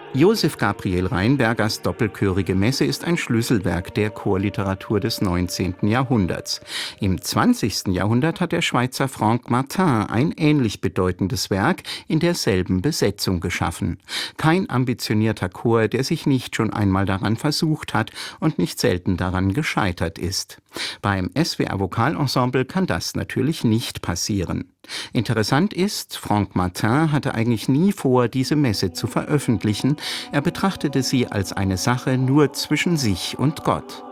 Josef Gabriel Rheinbergers doppelchörige Messe ist ein Schlüsselwerk der Chorliteratur des 19. Jahrhunderts. Im 20. Jahrhundert hat der Schweizer Franck Martin ein ähnlich bedeutendes Werk in derselben Besetzung geschaffen. Kein ambitionierter Chor, der sich nicht schon einmal daran versucht hat und nicht selten daran gescheitert ist. Beim SWR Vokalensemble kann das natürlich nicht passieren. Interessant ist, Franck Martin hatte eigentlich nie vor, diese Messe zu veröffentlichen. Er betrachtete sie als eine Sache nur zwischen sich und Gott.